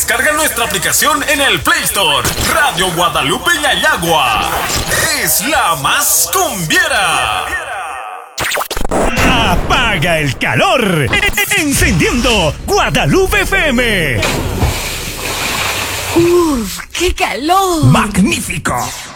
Descarga nuestra aplicación en el Play Store. Radio Guadalupe Yayagua es la más cumbiera. Apaga el calor, encendiendo Guadalupe FM. ¡Uf, qué calor! ¡Magnífico!